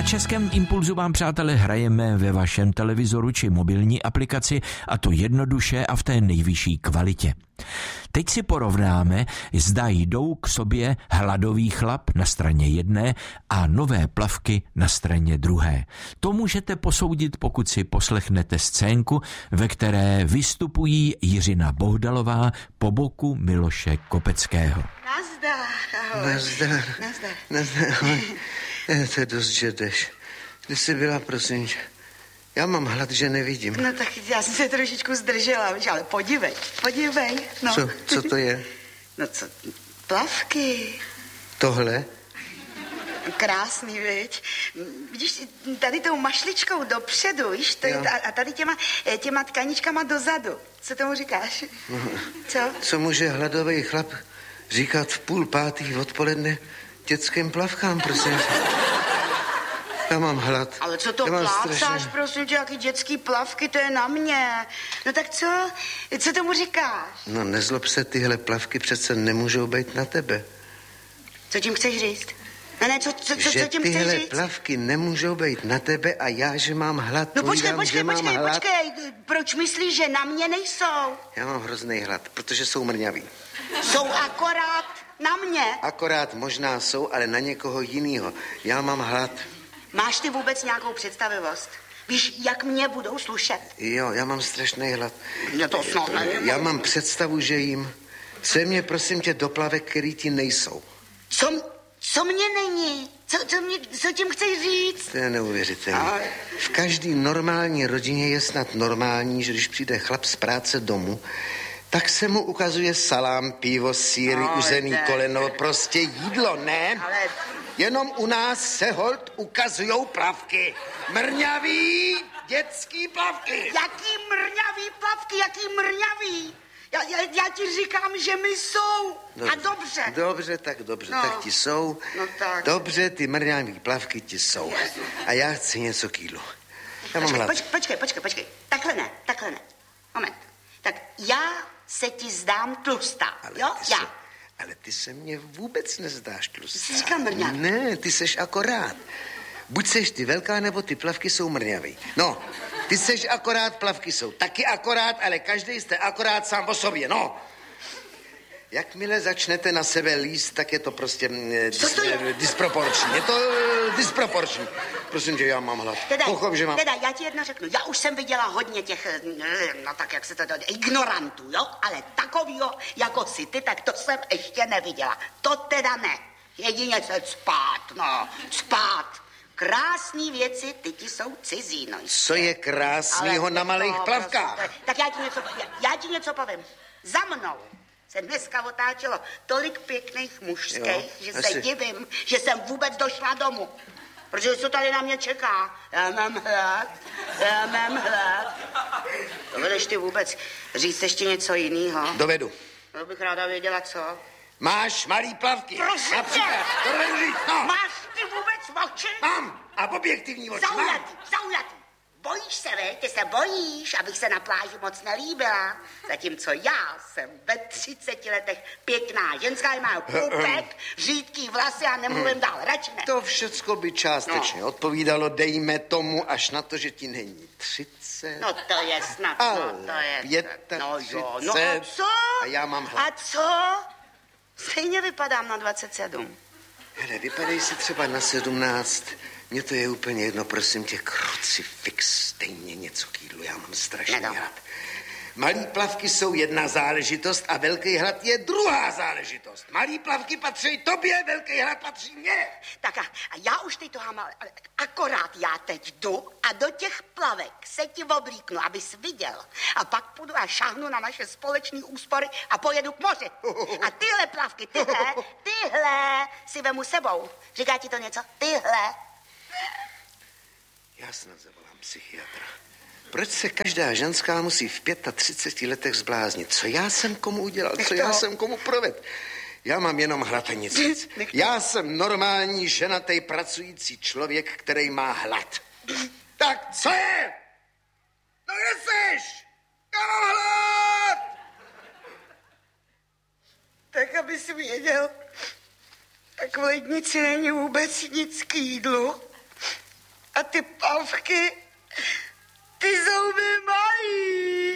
Českém Impulzu vám, přátelé, hrajeme ve vašem televizoru či mobilní aplikaci, a to jednoduše a v té nejvyšší kvalitě. Teď si porovnáme, zda jdou k sobě hladový chlap na straně jedné a nové plavky na straně druhé. To můžete posoudit, pokud si poslechnete scénku, ve které vystupují Jiřina Bohdalová po boku Miloše Kopeckého. Nazdar, ahoj. Nazdar. To je dost, že jdeš. Kde jsi byla, prosím? Já mám hlad, že nevidím. No tak já jsem se trošičku zdržela, ale podívej. No. Co to je? No co, plavky. Tohle? Krásný, viď? Vidíš, tady tou mašličkou dopředu, víš, to je, a tady těma tkaničkama dozadu. Co tomu říkáš? Co? Co může hladový chlap říkat v 4:30 odpoledne dětským plavkám, prosím? Já mám hlad. Ale co to plácáš, prosím tě, jaký dětský plavky, to je na mě. No tak co tomu říkáš? No nezlob se, tyhle plavky přece nemůžou být na tebe. Co tím chceš říct? Ne, co tím chceš říct? Že tyhle plavky nemůžou být na tebe a já, že mám hlad. No počkej, proč myslíš, že na mě nejsou? Já mám hrozný hlad, protože jsou mrňavý. Jsou akorát na mě. Akorát možná jsou, ale na někoho jinýho. Já mám hlad. Máš ty vůbec nějakou představivost? Víš, jak mě budou slušet? Jo, já mám strašný hlad. Mě to snad nevím. Já mám představu, že jim. Se mě, prosím tě, do plavek, který ti nejsou. Co mě není? Co tím chceš říct? To je neuvěřitelné. V každý normální rodině je snad normální, že když přijde chlap z práce domů, tak se mu ukazuje salám, pivo, sýry, uzený koleno, prostě jídlo, ne? Ale... Jenom u nás se holt ukazujou plavky. Mrňavý dětský plavky. Jaký mrňavý? Já ti říkám, že mi jsou. Dobře, a dobře. Dobře, tak ti jsou. No tak. Dobře, ty mrňavý plavky ti jsou. A já chci něco k jídlu. Já mám hlad. Počkej. Takhle ne. Moment. Tak já se ti zdám tlustá, jo? Ale ty se mně vůbec nezdáš tlustá. Jsi říkal mrňavý. Ne, ty seš akorát. Buď seš ty velká, nebo ty plavky jsou mrňavý. No, ty seš akorát, plavky jsou taky akorát, ale každý jste akorát sám o sobě, no. Jakmile začnete na sebe líst, tak je to prostě disproporční. Je to disproporční. Prosím tě, já mám hlad. Teda, já ti jedno řeknu. Já už jsem viděla hodně těch, no tak jak se to ignorantů, jo? Ale takovýho, jako jsi ty, tak to jsem ještě neviděla. To teda ne. Jedině se spát. Krásný věci, ty ti jsou cizí, no. Co je krásnýho na malých plavkách? Tak já ti něco povím. Za mnou se dneska otáčelo tolik pěkných mužských, že se divím, že jsem vůbec došla domů. Protože co tady na mě čeká? Já mám hlad. Dovedeš ty vůbec říct ještě něco jiného? Dovedu. To bych ráda věděla, co? Máš malý plavky. Prosím tě. To dovedu říct, no. Máš ty vůbec oči? Mám. A objektivní oči Zaujatý. Bojíš se, vej? Ty se bojíš, abych se na pláži moc nelíbila. Zatímco já jsem ve 30 letech pěkná ženská, má pupek, řídký vlasy a nemluvím dál, radši ne. To všecko by částečně odpovídalo, dejme tomu, až na to, že ti není 30. No to je snad, ale to je... 35. No a co? A já mám hlad. A co? Stejně vypadám na 27. Hele, vypadej si třeba na 17. Mně to je úplně jedno, prosím tě, krucifix, stejně něco k jídlu, já mám strašný hlad. Malý plavky jsou jedna záležitost a velký hlad je druhá záležitost. Malý plavky patří tobě, velký hlad patří mně. Tak a já už teď toho mám, akorát já teď jdu a do těch plavek se ti oblíknu, abys viděl. A pak půjdu a šáhnu na naše společné úspory a pojedu k moři. A tyhle plavky, tyhle si vemu sebou. Říká ti to něco? Tyhle. Já snad zavolám psychiatra. Proč se každá ženská musí v 35 letech zbláznit? Co já jsem komu udělal? Co já jsem komu provedl? Já mám jenom hlad a nic víc. Já jsem normální, ženatý, pracující člověk, který má hlad. Tak co je? No kde seš? Já mám hlad! Tak aby si věděl, tak v lednici není vůbec nic k jídlu. Plavky, ty zouby mají.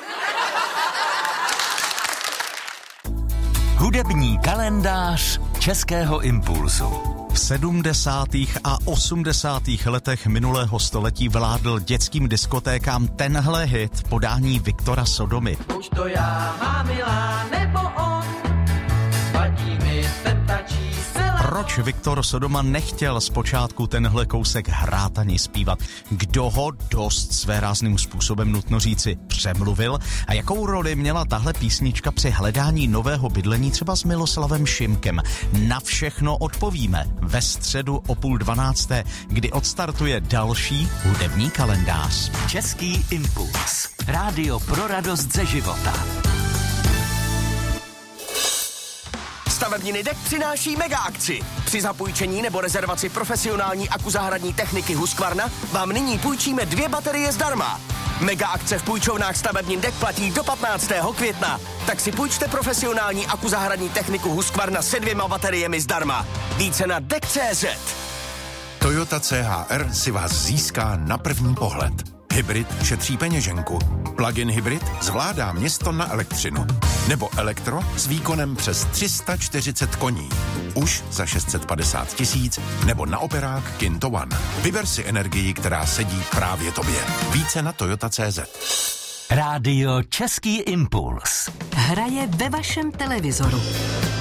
Hudební kalendář Českého impulzu. V 70. a 80. letech minulého století vládl dětským diskotékám tenhle hit podání Viktora Sodomy. Už to já mám milá, nebo on, vadí mi teta čísela. Proč Viktor Sodoma nechtěl zpočátku tenhle kousek hrát ani zpívat? Kdo ho dost svérázným způsobem, nutno říci, přemluvil? A jakou roli měla tahle písnička při hledání nového bydlení třeba s Miloslavem Šimkem? Na všechno odpovíme ve středu o 11:30, kdy odstartuje další hudební kalendář. Český impuls. Rádio pro radost ze života. Stavebniny DEK přináší mega akci. Při zapůjčení nebo rezervaci profesionální akuzahradní techniky Husqvarna vám nyní půjčíme 2 baterie zdarma. Mega akce v půjčovnách stavebnin DEK platí do 15. května. Tak si půjčte profesionální akuzahradní techniku Husqvarna se 2 bateriemi zdarma. Více na DEK.cz. Toyota CHR si vás získá na první pohled. Hybrid šetří peněženku. Plug-in hybrid zvládá město na elektřinu. Nebo elektro s výkonem přes 340 koní. Už za 650 000, nebo na operák Kinto One. Vyber si energii, která sedí právě tobě. Více na Toyota.cz. Rádio Český impuls. Hraje ve vašem televizoru.